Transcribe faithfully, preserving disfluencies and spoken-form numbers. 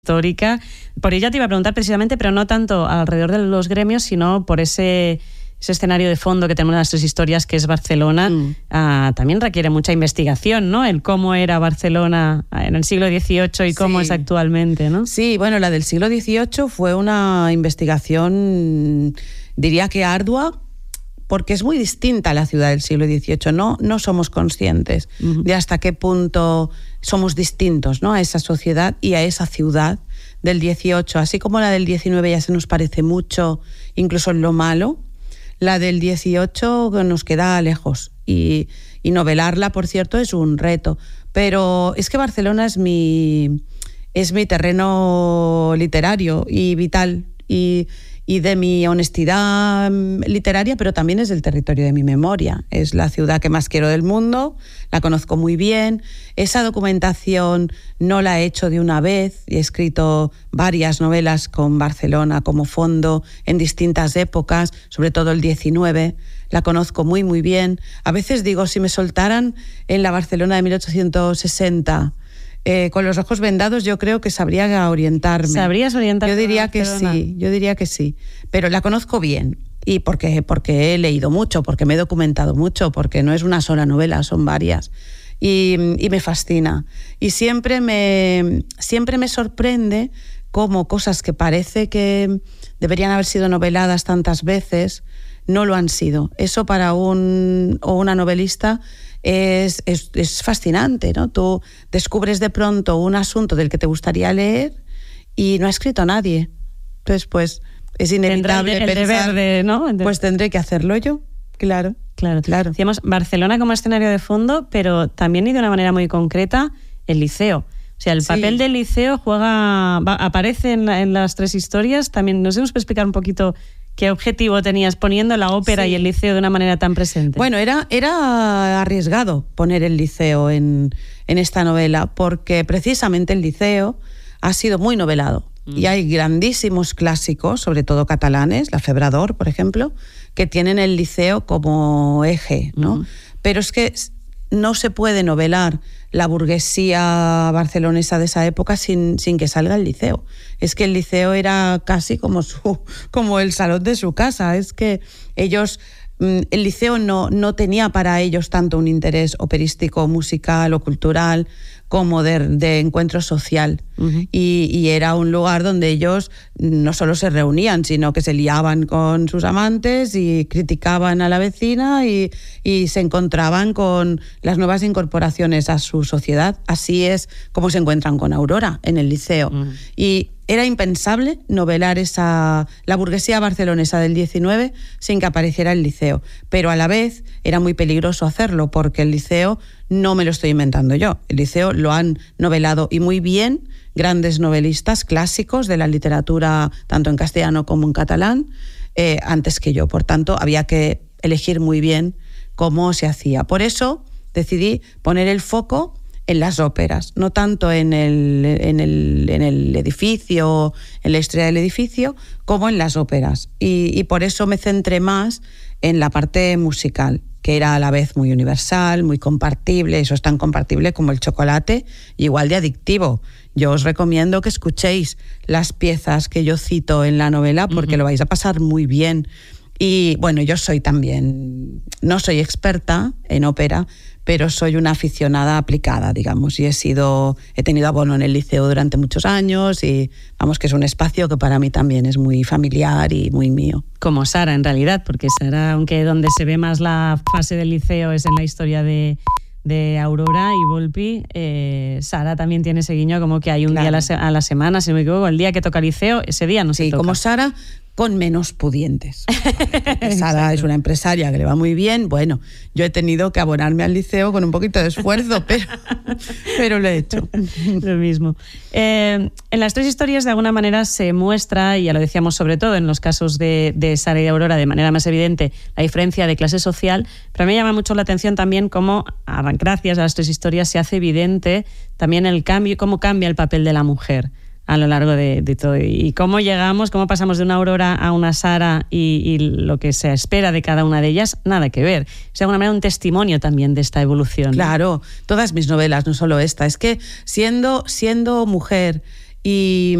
histórica. Por ella te iba a preguntar precisamente, pero no tanto alrededor de los gremios, sino por ese, ese escenario de fondo que tenemos en las tres historias, que es Barcelona. Mm. Uh, también requiere mucha investigación, ¿no? El cómo era Barcelona en el siglo dieciocho y cómo sí. es actualmente, ¿no? Sí, bueno, la del siglo dieciocho fue una investigación, diría que ardua, porque es muy distinta a la ciudad del siglo dieciocho. No, no somos conscientes uh-huh. de hasta qué punto somos distintos, ¿no?, a esa sociedad y a esa ciudad del dieciocho. Así como la del diecinueve ya se nos parece mucho, incluso en lo malo, la del dieciocho nos queda lejos. Y, y novelarla, por cierto, es un reto. Pero es que Barcelona es mi, es mi terreno literario y vital. Y... y de mi honestidad literaria, pero también es el territorio de mi memoria. Es la ciudad que más quiero del mundo, la conozco muy bien. Esa documentación no la he hecho de una vez, he escrito varias novelas con Barcelona como fondo en distintas épocas, sobre todo el diecinueve, la conozco muy muy bien. A veces digo, si me soltaran en la Barcelona de mil ochocientos sesenta... Eh, con los ojos vendados, yo creo que sabría orientarme. ¿Sabrías orientarte? Yo diría que sí, yo diría que sí. Pero la conozco bien. Y porque, porque he leído mucho, porque me he documentado mucho, porque no es una sola novela, son varias. Y, y me fascina. Y siempre me, siempre me sorprende cómo cosas que parece que deberían haber sido noveladas tantas veces, no lo han sido. Eso para un o una novelista Es, es, es fascinante, ¿no? Tú descubres de pronto un asunto del que te gustaría leer y no ha escrito nadie. Entonces, pues, es inevitable el, el pensar, deber de, ¿no? El de... pues tendré que hacerlo yo. Claro, claro, claro. Decíamos Barcelona como escenario de fondo, pero también y de una manera muy concreta el liceo. O sea, el papel sí. del liceo juega, va, aparece en, en las tres historias. También nos hemos explicar un poquito ¿qué objetivo tenías poniendo la ópera sí. y el liceo de una manera tan presente? Bueno, era, era arriesgado poner el liceo en, en esta novela, porque precisamente el liceo ha sido muy novelado. Mm. Y hay grandísimos clásicos, sobre todo catalanes, La Febrador, por ejemplo, que tienen el liceo como eje, ¿no? Mm. Pero es que no se puede novelar la burguesía barcelonesa de esa época sin, sin que salga el liceo. Es que el liceo era casi como, su, como el salón de su casa. Es que ellos, el liceo no, no tenía para ellos tanto un interés operístico, musical o cultural como de, de encuentro social. Uh-huh. Y, y era un lugar donde ellos no solo se reunían, sino que se liaban con sus amantes y criticaban a la vecina y, y se encontraban con las nuevas incorporaciones a su sociedad. Así es como se encuentran con Aurora en el liceo. Uh-huh. Y era impensable novelar esa, la burguesía barcelonesa del diecinueve sin que apareciera el liceo. Pero a la vez era muy peligroso hacerlo, porque el liceo no me lo estoy inventando yo. El liceo lo han novelado y muy bien grandes novelistas clásicos de la literatura, tanto en castellano como en catalán, eh, antes que yo. Por tanto, había que elegir muy bien cómo se hacía. Por eso decidí poner el foco en las óperas, no tanto en el, en el, en el edificio, en la historia del edificio, como en las óperas. Y, y por eso me centré más en la parte musical, que era a la vez muy universal, muy compartible. Eso es tan compartible como el chocolate, igual de adictivo. Yo os recomiendo que escuchéis las piezas que yo cito en la novela, porque uh-huh. lo vais a pasar muy bien. Y bueno, yo soy también, no soy experta en ópera, pero soy una aficionada aplicada, digamos, y he sido, he tenido abono en el liceo durante muchos años y vamos, que es un espacio que para mí también es muy familiar y muy mío. Como Sara, en realidad, porque Sara, aunque donde se ve más la fase del liceo es en la historia de, de Aurora y Volpi, eh, Sara también tiene ese guiño como que hay un claro. día a la, se- a la semana, si no me equivoco, el día que toca liceo, ese día no sí, se toca. Sí, como Sara, con menos pudientes. Sara es una empresaria que le va muy bien. Bueno, yo he tenido que abonarme al liceo con un poquito de esfuerzo, pero, pero lo he hecho. Lo mismo. Eh, en las tres historias, de alguna manera, se muestra, y ya lo decíamos sobre todo en los casos de, de Sara y de Aurora, de manera más evidente, la diferencia de clase social, pero a mí me llama mucho la atención también cómo, gracias a las tres historias, se hace evidente también el cambio, cómo cambia el papel de la mujer a lo largo de, de todo. Y cómo llegamos, cómo pasamos de una Aurora a una Sara y, y lo que se espera de cada una de ellas, nada que ver. Es de alguna manera un testimonio también de esta evolución. Claro, todas mis novelas, no solo esta. Es que siendo, siendo mujer y